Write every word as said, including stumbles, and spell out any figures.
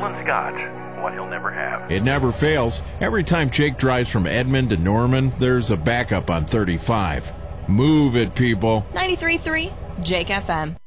Dylan Scott, what he'll never have. It never fails. Every time Jake drives from Edmond to Norman, there's a backup on thirty-five. Move it, people. ninety-three point three Jake F M.